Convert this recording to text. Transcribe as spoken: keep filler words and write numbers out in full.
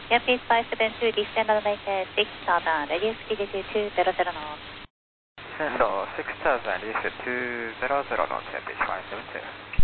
Yankees five seven two, descend on runway six thousand, radius speed is two zero zero knots. Descend six thousand, radius two zero zero knots, Yankees five seven two.